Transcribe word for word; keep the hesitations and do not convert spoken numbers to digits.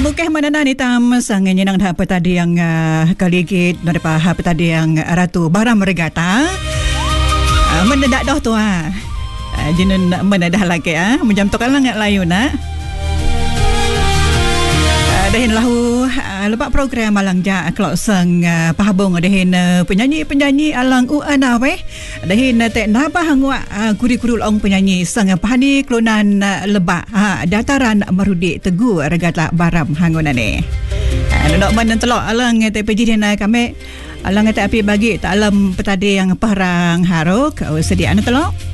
Mukeh mana ni tam sangan nang dapat tadi yang uh, kaligit daripada apa tadi yang Ratu Baram Regata. Uh, mendadak dah tu ah. Uh, Jinun mendadak lagi ah. Menjam tu kan langat layu nak. Dahin lahu uh, lepas program alang ja kelok sang uh, pahabong dahin uh, penyanyi-penyanyi alang u ana weh. Dahin uh, tek napa hangwa uh, kuri-kurul ong penyanyi sang pahani klonan uh, lebak ha dataran Marudi Teguh Regata Baram hangunane. Uh, Dok man telok alang tek pejidin uh, kami alang tek api bagi tak alam petade yang perang haruk uh, sedia ana telok.